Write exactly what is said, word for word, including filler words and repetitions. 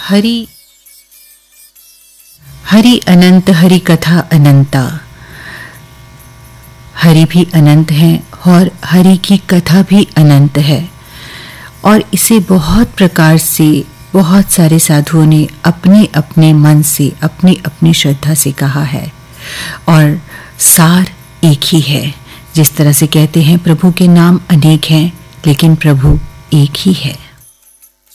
हरि हरि अनंत, हरि कथा अनंता। हरि भी अनंत है और हरि की कथा भी अनंत है, और इसे बहुत प्रकार से बहुत सारे साधुओं ने अपने अपने मन से, अपनी अपनी श्रद्धा से कहा है, और सार एक ही है। जिस तरह से कहते हैं प्रभु के नाम अनेक हैं, लेकिन प्रभु एक ही है।